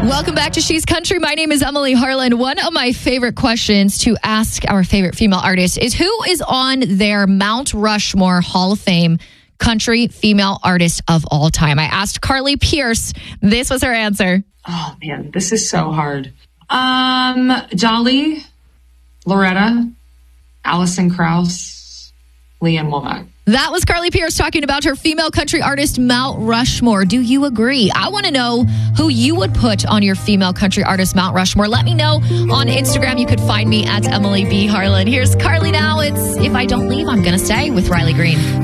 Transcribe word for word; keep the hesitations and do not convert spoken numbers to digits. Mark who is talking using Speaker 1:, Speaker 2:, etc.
Speaker 1: Welcome back to She's Country. My name is Emily Harlan. One of my favorite questions to ask our favorite female artist is who is on their Mount Rushmore Hall of Fame country female artist of all time. I asked Carly Pearce. This was her answer.
Speaker 2: Oh, man, this is so hard. Um, Dolly, Loretta, Alison Krauss, Leanne Womack.
Speaker 1: That was Carly Pearce talking about her female country artist, Mount Rushmore. Do you agree? I want to know who you would put on your female country artist, Mount Rushmore. Let me know on Instagram. You could find me at Emily B. Harlan. Here's Carly now. It's If I Don't Leave, I'm Gonna Stay with Riley Green.